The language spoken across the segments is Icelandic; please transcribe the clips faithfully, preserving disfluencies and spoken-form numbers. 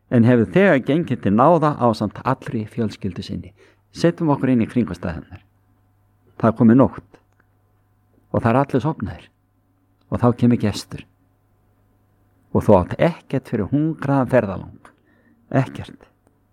en hefur þegar gengið til náða ásamt allri fjölskyldu sinni. Setjum okkur inn í kringumstæðurnar. Það er komið nótt og það er allir sofnaðir og þá kemur gestur og þú átt ekkert fyrir hungraðan ferðalang, ekkert.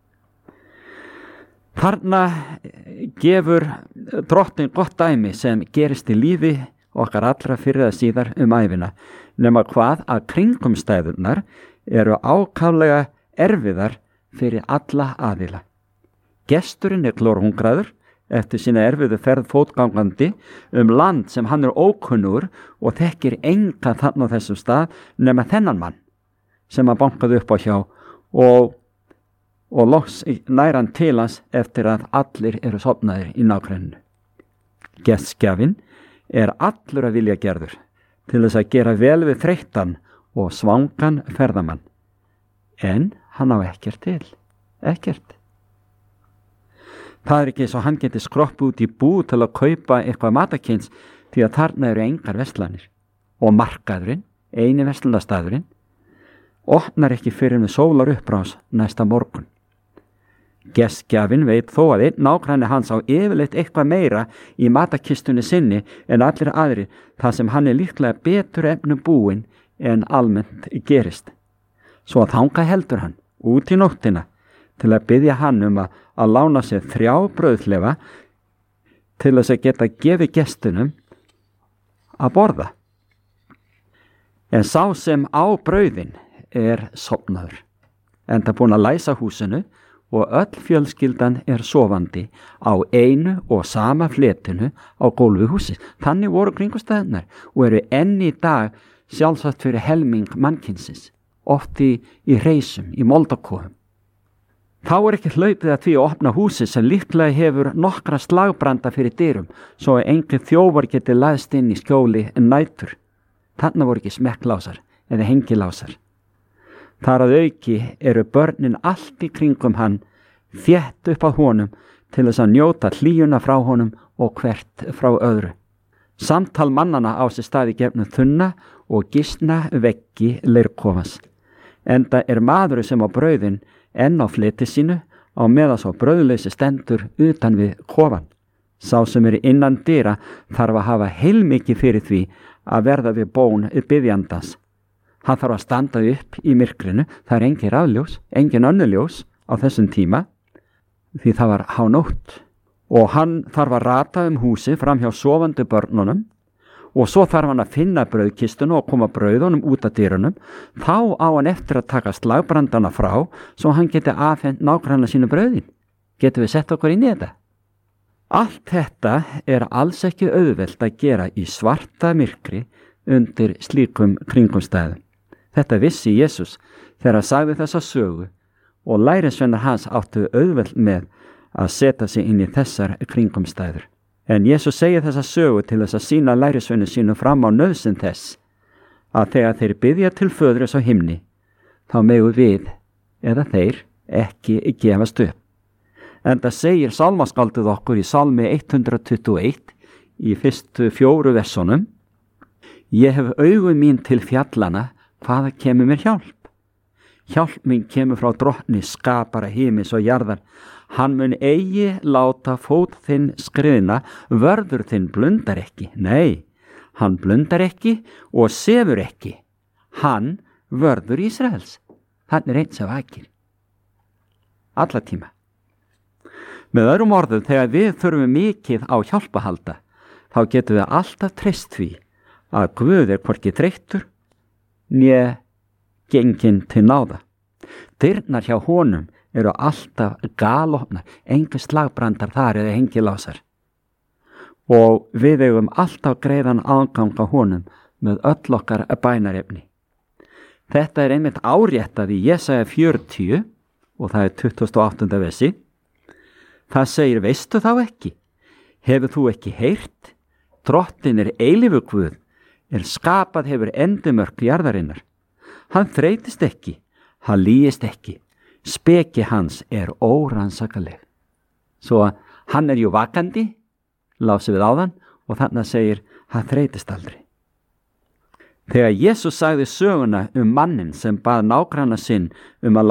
Þarna gefur Drottinn gott dæmi sem gerist í lífi okkar allra fyrir að síðar um ævina, nema hvað að kringumstæðurnar eru ákaflega erfiðar fyrir alla aðila. Gesturinn er glórhungraður eftir sína erfiðu ferð fótgangandi um land sem hann er ókunnur og þekkir enga þarna á þessum stað nema þennan mann sem hann bankaði upp á hjá og, og loks nær hann til hans eftir að allir eru sofnaðir í nágrenninu. Gestgjafinn er allur að vilja gerður til þess að gera vel við þreyttan og svangan ferðamann. En hann á ekkert til, ekkert. Það er ekki eins og hann geti skroppu út í bú til að kaupa eitthvað matakins því að þarna eru engar verslanir. Og markaðurinn, eini verslunarstaðurinn, opnar ekki fyrir með sólar upprás næsta morgun. Gestgjafinn veit þó að einn nágranni hans á yfirleitt eitthvað meira í matakistunni sinni en allir aðrir, þar sem hann er líklega betur efnum búinn en almennt gerist. Svo að þangað heldur hann út í nóttina til að biðja hann um að, að lána sér þrjá brauðlefa til þess að geta gefið gestunum að borða. En sá sem á brauðin er sofnaður, enda búinn að læsa húsinu og öll fjölskyldan er sofandi á einu og sama fletinu á gólfi húsins. Þannig voru kringumstæðurnar og eru enn í dag sjálfsagt fyrir helming mannkynsins, oft í, í reisum, í moldakofum. Þá er ekki hlaupið að því að opna húsið sem líklega hefur nokkra slagbranda fyrir dyrum svo að engin þjófar geti læðst inn í skjóli en nætur. Þarna voru ekki smekklásar eða hengilásar. Þar að auki eru börnin allt í kringum hann, þétt upp að honum til þess að njóta hlýjuna frá honum og hvert frá öðru. Samtal mannana á sér staði gefnum þunna og gisna veggi leirkofans. Enda er maður sem á brauðin enn á fleti sínu á meðan svo brauðleysi stendur utan við kofan. Sá sem er innan dyra þarf að hafa heilmikið fyrir því að verða við bón biðjandans. Hann þarf að standa upp í myrkrinu, það er engin rafljós, engin önnuljós á þessum tíma, því það var hánótt. Og hann þarf að rata um húsi fram hjá sofandi börnunum og svo þarf hann að finna brauðkistuna og koma brauðunum út af dyrunum. Þá á hann eftir að taka slagbrandana frá svo hann geti afhent nágranna sínu brauðin. Getum við sett okkur inn í þetta? Allt þetta er alls ekki auðvelt að gera í svarta myrkri undir slíkum kringumstæðum. Þetta vissi Jesús þegar hann sagði þessa sögu og lærisveinar hans áttu auðvelt með að setja sig inn í þessar kringumstæður. En Jesús segir þessa sögu til þess að sína lærisveinu sínu fram á nauðsyn þess að þegar þeir biðja til föðurins á himni, þá megu við eða þeir ekki gefast upp. En það segir sálmaskáldið okkur í Salmi hundrað tuttugu og eitt í fyrstu fjóru versunum: Ég hef augu mín til fjallana, hvaða kemur mér hjálp? Hjálp mín kemur frá Drottni, skapara himins og jarðar. Hann mun eigi láta fót þinn skriðna, vörður þinn blundar ekki. Nei, hann blundar ekki og sefur ekki. Hann vörður Ísraels. Hann er eins af vakir. Alla tíma. Með öðrum orðum, þegar við þurfum mikið á hjálp að halda, þá getum við alltaf treyst því að Guð er hvorki þreyttur né genginn til náða. Dyrnar hjá honum eru alltaf galopnar, engin slagbrandar þar eða hengilásar. Og við eigum alltaf greiðan aðgang á honum með öll okkar bænarefni. Þetta er einmitt áréttað í Jesaja fjörutíu og það er tuttugasta og áttunda versi. Það segir, veistu þá ekki? Hefur þú ekki heyrt? Drottinn er eilífur Guð, er skapað hefur endimörk jarðarinnar. Hann þreytist ekki, hann lýgist ekki. Speki hans er órannsakaleg. Svo hann er jú vakandi, lási við áðan, og þarna segir, hann þreytist aldrei. Þegar Jesús sagði söguna um mannin sem bað nágranna sinn um að